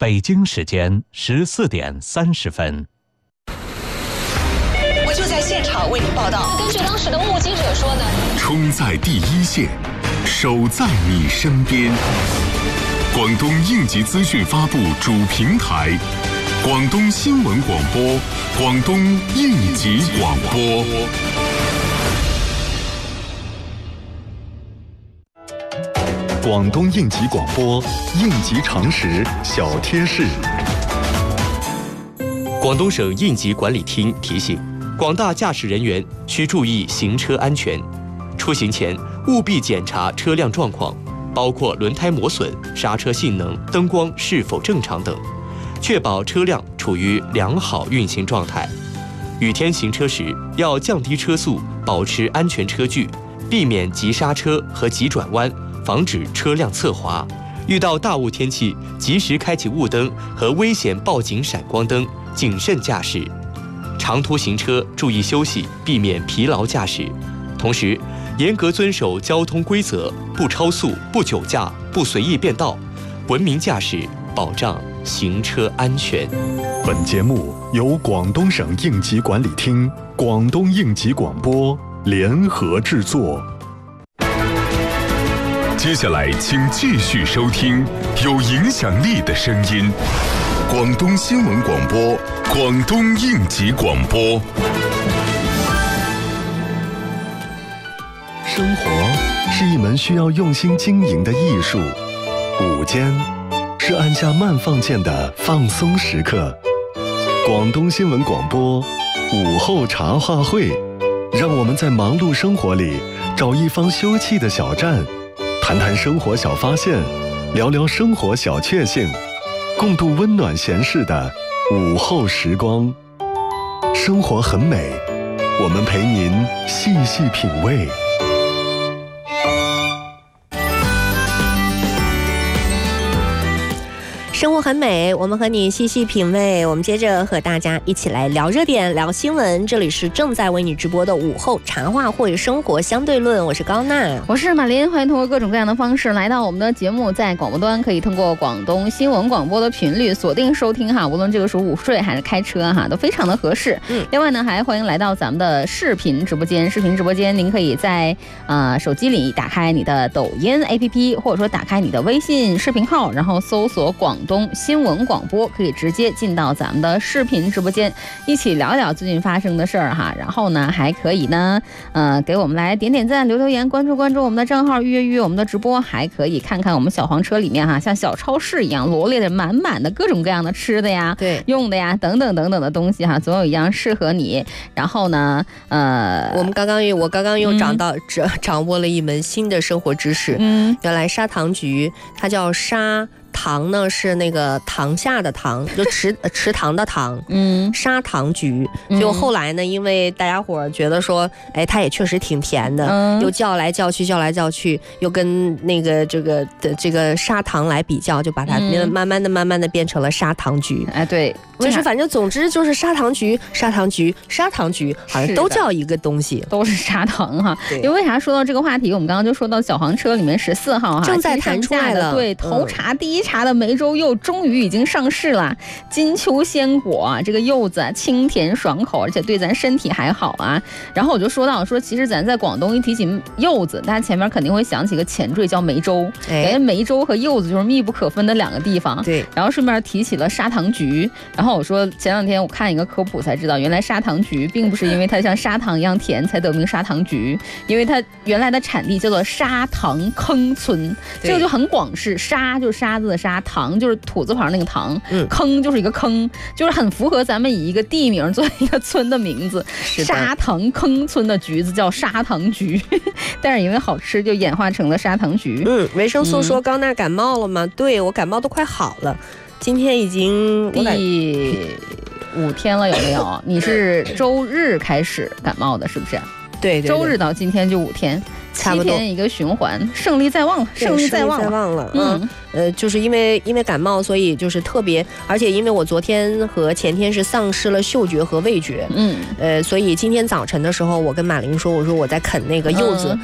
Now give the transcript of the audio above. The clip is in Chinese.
北京时间14点30分。 我就在现场为您报道。 根据当时的目击者说呢， 冲在第一线，守在你身边。广东应急资讯发布主平台，广东新闻广播，广东应急广播。广东应急广播，应急常识小贴士。 广东省应急管理厅提醒广大驾驶人员需注意行车安全，出行前务必检查车辆状况，包括轮胎磨损、刹车性能、灯光是否正常等，确保车辆处于良好运行状态。雨天行车时要降低车速，保持安全车距，避免急刹车和急转弯，防止车辆侧滑。遇到大雾天气，及时开启雾灯和危险报警闪光灯，谨慎驾驶。长途行车注意休息，避免疲劳驾驶。同时，严格遵守交通规则，不超速、不酒驾、不随意变道，文明驾驶，保障行车安全。 本节目由广东省应急管理厅、广东应急广播联合制作。接下来，请继续收听有影响力的声音——广东新闻广播、广东应急广播。生活是一门需要用心经营的艺术，午间是按下慢放键的放松时刻。广东新闻广播午后茶话会，让我们在忙碌生活里找一方休憩的小站，谈谈生活小发现，聊聊生活小确幸，共度温暖闲适的午后时光。生活很美，我们陪您细细品味。 生活很美，我们和你细细品味。我们接着和大家一起来聊热点、聊新闻。这里是正在为你直播的午后茶话会生活相对论，我是高娜， 我是马林。欢迎通过各种各样的方式来到我们的节目，在广播端可以通过广东新闻广播的频率锁定收听哈，无论这个时候午睡还是开车哈，都非常的合适。另外呢，还欢迎来到咱们的视频直播间。视频直播间，您可以在手机里打开你的抖音 APP， 或者说打开你的微信视频号，然后搜索广东新闻广播，可以直接进到咱们的视频直播间，一起聊一聊最近发生的事儿哈。然后呢，还可以呢，给我们来点点赞、留留言、关注我们的账号、预约我们的直播，还可以看看我们小黄车里面哈，像小超市一样罗列着满满的各种各样的吃的呀、对用的呀等等等等的东西哈，总有一样适合你。然后呢， 我刚刚又掌握了一门新的生活知识。原来砂糖橘它叫砂糖呢，是那个糖下的糖，就池塘的糖，砂糖橘。就后来呢，因为大家伙觉得说，哎，它也确实挺甜的，又叫来叫去，又跟那个这个砂糖来比较，就把它慢慢的变成了砂糖橘。哎，对，就是反正总之就是砂糖橘，好像都叫一个东西， 都是砂糖哈。因为为啥说到这个话题，我们刚刚就说到小黄车里面14号哈， 正在弹出来了， 对，头茶第一茶的梅州柚终于已经上市了。金秋鲜果啊，这个柚子啊，清甜爽口，而且对咱身体还好啊。然后我就说到说，其实咱在广东一提起柚子，大家前面肯定会想起个前缀叫梅州，感觉梅州和柚子就是密不可分的两个地方。对，然后顺便提起了砂糖橘，然后我说前两天我看一个科普才知道，原来砂糖橘并不是因为它像砂糖一样甜才得名砂糖橘，因为它原来的产地叫做砂糖坑村，这个就很广式，沙就是沙子的沙，糖就是土字旁那个糖，坑就是一个坑，就是很符合咱们以一个地名做一个村的名字。砂糖坑村的橘子叫砂糖橘，但是因为好吃就演化成了砂糖橘。 维生素说刚那感冒了吗？对，我感冒都快好了，今天已经第5天了，有没有？你是周日开始感冒的，是不是？对，周日到今天就5天。7天一个循环，胜利在望了，胜利在望了。 就是因为感冒，所以就是特别，而且因为我昨天和前天是丧失了嗅觉和味觉，所以今天早晨的时候，我跟马林说，我说我在啃那个柚子，